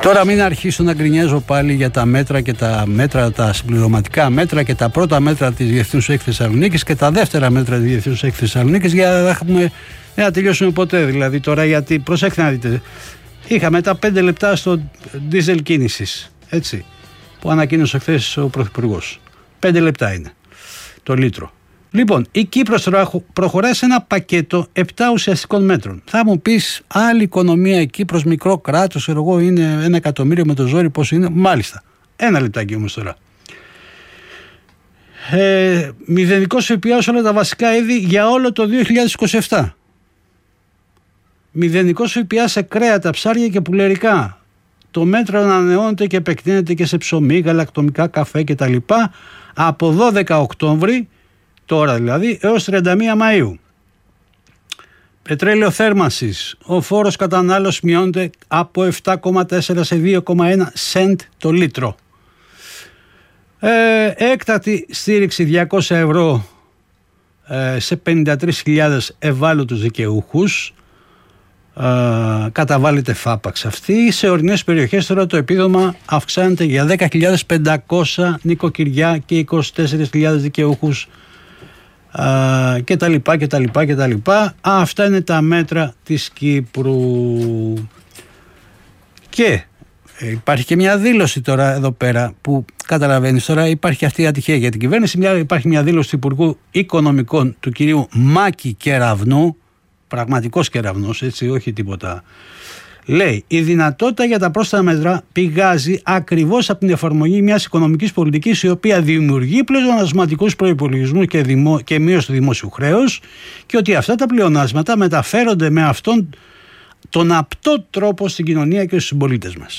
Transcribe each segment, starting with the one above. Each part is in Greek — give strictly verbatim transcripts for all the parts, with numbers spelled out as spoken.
Τώρα μην αρχίσω να γκρινιάζω πάλι για τα μέτρα και τα μέτρα, τα συμπληρωματικά μέτρα και τα πρώτα μέτρα της Διεθνούς Έκθεσης Θεσσαλονίκης και τα δεύτερα μέτρα της Διεθνούς Έκθεσης Θεσσαλονίκης για να έχουμε, δεν θα τελειώσουμε ποτέ. Δηλαδή τώρα, γιατί προσέξτε να δείτε, είχαμε τα πέντε λεπτά στο ντίζελ κίνησης, έτσι, που ανακοίνωσε χθες ο Πρωθυπουργός. Πέντε λεπτά είναι το λίτρο. Λοιπόν, η Κύπρος προχωράει σε ένα πακέτο επτά ουσιαστικών μέτρων. Θα μου πεις, άλλη οικονομία η Κύπρος, μικρό κράτος, εγώ είναι ένα εκατομμύριο με το ζόρι, πόσο είναι. Μάλιστα. Ένα λεπτάκι όμως τώρα. Ε, μηδενικός ΦΠΑ σε όλα τα βασικά είδη για όλο το δύο χιλιάδες είκοσι επτά. Μηδενικός ΦΠΑ σε κρέατα, ψάρια και πουλερικά. Το μέτρο ανανεώνεται και επεκτείνεται και σε ψωμί, γαλακτομικά, καφέ κτλ. Από δώδεκα Οκτώβρη, τώρα δηλαδή, έως τριάντα μία Μαΐου. Πετρέλαιο θέρμανσης. Ο φόρος κατανάλωσης μειώνεται από επτά κόμμα τέσσερα σε δύο κόμμα ένα σεντ το λίτρο. Ε, έκτατη στήριξη διακόσια ευρώ ε, σε πενήντα τρεις χιλιάδες ευάλωτους δικαιούχους. Ε, καταβάλλεται φάπαξ αυτή. Σε ορεινές περιοχές τώρα το επίδομα αυξάνεται για δέκα χιλιάδες πεντακόσια νοικοκυριά και είκοσι τέσσερις χιλιάδες δικαιούχους ε, και τα λοιπά και τα λοιπά και τα λοιπά. Αυτά είναι τα μέτρα της Κύπρου. Και ε, υπάρχει και μια δήλωση τώρα εδώ πέρα που καταλαβαίνεις τώρα, υπάρχει αυτή η ατυχία για την κυβέρνηση. Μια, υπάρχει μια δήλωση του Υπουργού Οικονομικών του κυρίου Μάκη Κεραυνού, πραγματικός κεραυνός, έτσι, όχι τίποτα. Λέει, η δυνατότητα για τα πρόσθετα μέτρα πηγάζει ακριβώς από την εφαρμογή μιας οικονομικής πολιτικής η οποία δημιουργεί πλεονασματικούς προϋπολογισμούς και, δημο... και μείωση του δημόσιου χρέους και ότι αυτά τα πλεονάσματα μεταφέρονται με αυτόν τον απτό τρόπο στην κοινωνία και στους συμπολίτες μας.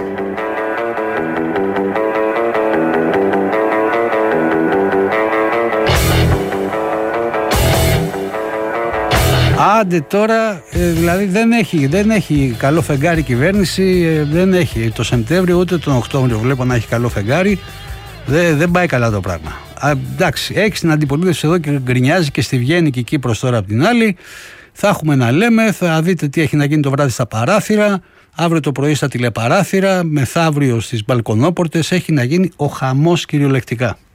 Άντε τώρα, ε, δηλαδή δεν έχει, δεν έχει καλό φεγγάρι η κυβέρνηση, ε, δεν έχει το Σεπτέμβριο ούτε τον Οκτώβριο βλέπω να έχει καλό φεγγάρι, δεν, δεν πάει καλά το πράγμα. Α, εντάξει, έχει την αντιπολίτευση εδώ και γκρινιάζει και στη Βιέννη και η Κύπρος τώρα από την άλλη. Θα έχουμε να λέμε, θα δείτε τι έχει να γίνει το βράδυ στα παράθυρα, αύριο το πρωί στα τηλεπαράθυρα, μεθαύριο στις μπαλκονόπορτες, έχει να γίνει ο χαμός κυριολεκτικά.